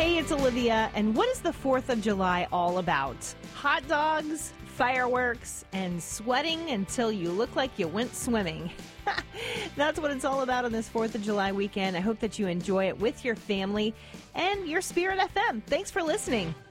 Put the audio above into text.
Hey, it's Olivia, and what is the 4th of July all about? Hot dogs, fireworks, and sweating until you look like you went swimming. That's what it's all about on this 4th of July weekend. I hope that you enjoy it with your family and your Spirit FM. Thanks for listening.